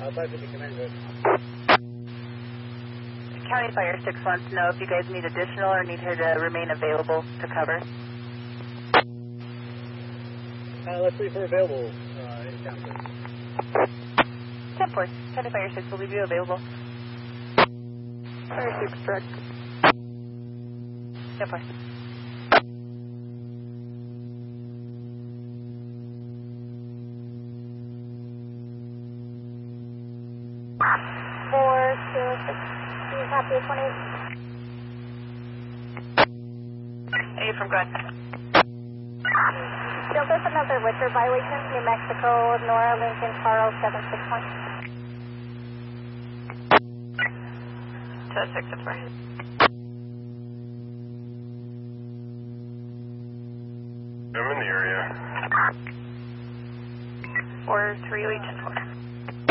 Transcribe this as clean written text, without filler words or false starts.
550, command good. County Fire 6 wants to know if you guys need additional or need her to remain available to cover. Let's leave her available in town, please. 10-4. County Fire 6 will leave you available. Fire 6, correct. 10-4. Copy 28. Hey, from Grant. Still there's another liquor violation, New Mexico, Nora Lincoln Charles 761. 206, that's right. I'm in the area. 438 10-4.